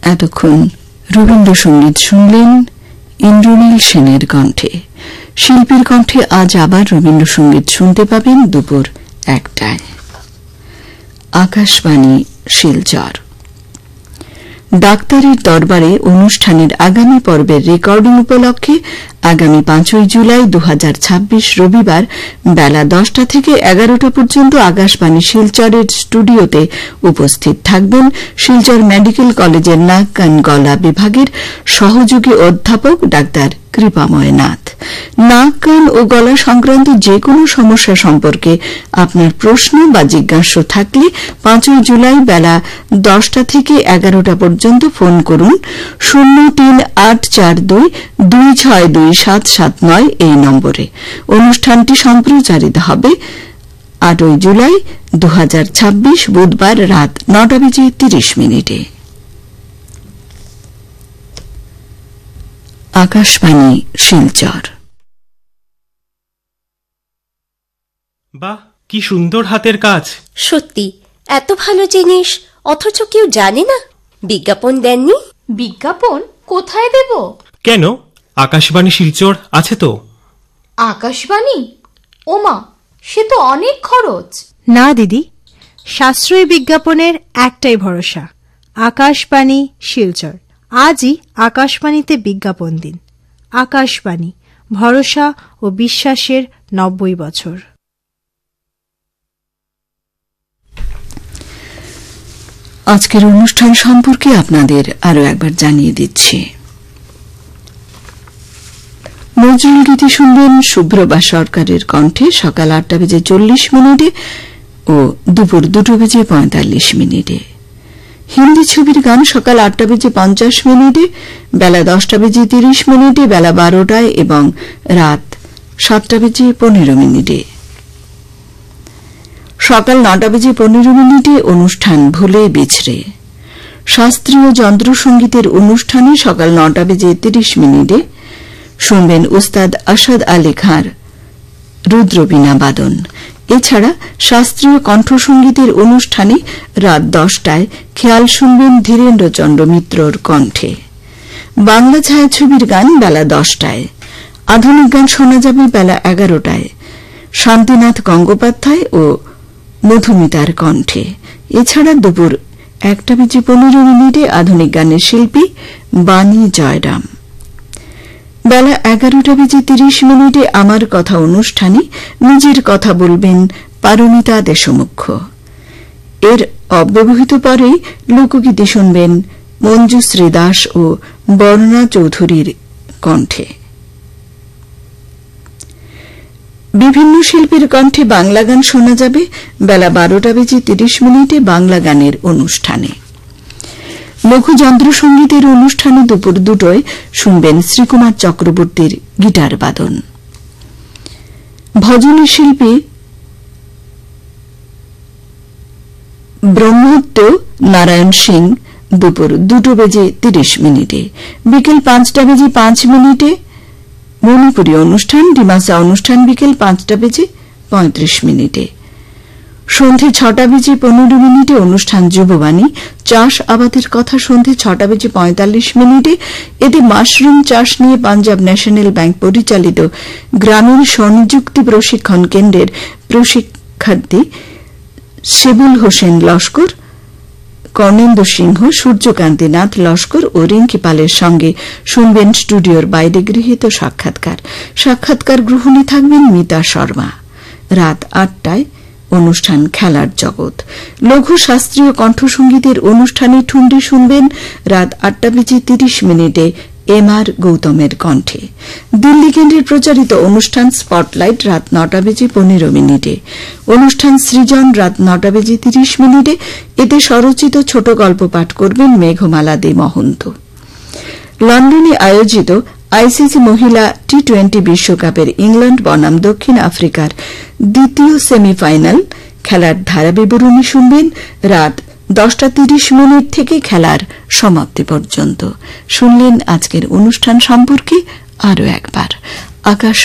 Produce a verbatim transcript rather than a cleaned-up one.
এতক্ষণ রবীন্দ্রসঙ্গীত শুনলেন ইন্দ্রনীল সেনের কণ্ঠে। শিল্পীর কণ্ঠে আজ আবার রবীন্দ্রসঙ্গীত শুনতে পাবেন দুপুর একটায়। আকাশবাণী শিলচর। ডাক্তারের দরবারে অনুষ্ঠানের আগামী পর্বের রেকর্ডিং উপলক্ষে আগামী পাঁচই জুলাই দু হাজার ছাব্বিশ রবিবার বেলা দশটা থেকে এগারোটা পর্যন্ত আকাশবাণী শিলচরের স্টুডিওতে উপস্থিত থাকবেন শিলচর মেডিকেল কলেজের নাক কান গলা বিভাগের সহযোগী অধ্যাপক ডাক্তার কৃপাময় নাথ। নাক কান ও গলা সংক্রান্ত যে কোনো সমস্যা সম্পর্কে আপনার প্রশ্ন বা জিজ্ঞাসা থাকলে পাঁচই জুলাই বেলা দশটা থেকে এগারোটা পর্যন্ত ফোন করুন শূন্য তিন আট চার দুই দুই ছয় দুই সাত সাত নয় এই নম্বরে। অনুষ্ঠানটি সম্প্রচারিত হবে আটই জুলাই দু হাজার ছাব্বিশ বুধবার রাত নটা বেজে তিরিশ মিনিটে। আকাশবাণী শিলচর। বাহ, কি সুন্দর হাতের কাজ। সত্যি এত ভালো জিনিস অথচ কেউ জানে না। বিজ্ঞাপন দেননি? বিজ্ঞাপন কোথায় দেব? কেন, আকাশবাণী শিলচর আছে তো। আকাশবাণী? ওমা, সে তো অনেক খরচ। না দিদি, সাশ্রয়ী বিজ্ঞাপনের একটাই ভরসা, আকাশবাণী শিলচর। আজই আকাশবাণীতে বিজ্ঞাপন দিন। আকাশবাণী, ভরসা ও বিশ্বাসের নব্বই বছর। আজকের অনুষ্ঠান সম্পর্কে আপনাদের আরো একবার জানিয়ে দিচ্ছি। নজরুল গীতি শুনবেন শুভ্রবা সরকারের কণ্ঠে সকাল আটটা বেজে চল্লিশ মিনিটে ও দুপুর দুটো বেজে পঁয়তাল্লিশ মিনিটে। হিন্দি ছবির গান সকাল আটটা বেজে পঞ্চাশ মিনিটে, বেলা দশটা বেজে তিরিশ মিনিটে, বেলা বারোটায় এবং রাত সাতটা বেজে পনেরো মিনিটে। সকাল নটা বেজে পনেরো মিনিটে অনুষ্ঠান ভুলে বিছড়ে। শাস্ত্রীয় যন্ত্রসঙ্গীতের অনুষ্ঠানে সকাল নটা বেজে তিরিশ মিনিটে শুনবেন উস্তাদ আসাদ আলী খাঁর রুদ্রবীণা বাদন। এছাড়া শাস্ত্রীয় কণ্ঠসঙ্গীতের অনুষ্ঠানে রাত দশটায় খেয়াল শুনবেন ধীরেন্দ্রচন্দ্র মিত্রর কণ্ঠে। বাংলা ছায়াছবির গান বেলা দশটায়। আধুনিক গান শোনা যাবে বেলা এগারোটায় শান্তিনাথ গঙ্গোপাধ্যায় ও মধুমিতার কণ্ঠে। এছাড়া দুপুর একটা বেজে পনেরো মিনিটে আধুনিক গানের শিল্পী বাণী জয়রাম। বেলা এগারোটা বেজে তিরিশ মিনিটে আমার কথা অনুষ্ঠানে নিজের কথা বলবেন পারমিতা দেশমুখ্য। এর অব্যবহিত পরেই লোকগীতি শুনবেন মঞ্জুশ্রী দাস ও বর্ণা চৌধুরীর কণ্ঠে। বিভিন্ন শিল্পীর কণ্ঠে বাংলা গান শোনা যাবে বেলা বারোটা বেজে তিরিশ মিনিটে বাংলা গানের অনুষ্ঠানে। লঘু যন্ত্রসঙ্গীতের অনুষ্ঠানে দুপুর দুটোয় শুনবেন শ্রীকুমার চক্রবর্তীর গিটার বাদন। ভজনী শিল্পী ব্রহ্মত্ব নারায়ণ সিং দুপুর দুটো বেজে তিরিশ মিনিটে। বিকেল পাঁচটা বেজে পাঁচ মিনিটে মণিপুরী অনুষ্ঠান ডিমাসা অনুষ্ঠান বিকেল পাঁচটা বেজে পঁয়ত্রিশ মিনিটে। সন্ধে ছটা বেজে পনেরো মিনিটে অনুষ্ঠান যুববাণী চাষ আবাদের কথা সন্ধে ছটা বেজে পঁয়তাল্লিশ মিনিটে। এতে মাশরুম চাষ নিয়ে পাঞ্জাব ন্যাশনাল ব্যাংক পরিচালিত গ্রামীণ স্বনিযুক্তি প্রশিক্ষণ কেন্দ্রের প্রশিক্ষার্থী সেবুল হোসেন লস্কর, কর্ণেন্দু সিংহ, সূর্যকান্তি নাথ লস্কর ও রিঙ্কি পালের সঙ্গে শুনবেন স্টুডিওর বাইরে গৃহীত সাক্ষাৎকার। সাক্ষাৎকার গ্রহণে থাকবেন মিতা শর্মা। রাত আটটায় অনুষ্ঠান খেলার জগৎ। লঘু শাস্ত্রীয় কণ্ঠসঙ্গীতের অনুষ্ঠানে ঠুন্ডি শুনবেন রাত আটটা বেজে তিরিশ মিনিটে এম আর গৌতমের কণ্ঠে। দিল্লি কেন্দ্রের প্রচারিত অনুষ্ঠান স্পটলাইট রাত নটা বেজে পনেরো মিনিটে। অনুষ্ঠান সৃজন রাত নটা বেজে তিরিশ মিনিটে। এতে স্বরচিত ছোট গল্প পাঠ করবেন মেঘমালা দে মহন্ত। লন্ডনে আয়োজিত আইসিসি মহিলা টি টোয়েন্টি বিশ্বকাপের ইংল্যান্ড বনাম দক্ষিণ আফ্রিকার দ্বিতীয় সেমিফাইনাল খেলার ধারাবিবরণী শুনবেন রাত দশটা তিরিশ মিনিট থেকে খেলার সমাপ্তি পর্যন্ত। শুনলেন আজকের অনুষ্ঠান সম্পর্কে আরও একবার। আকাশ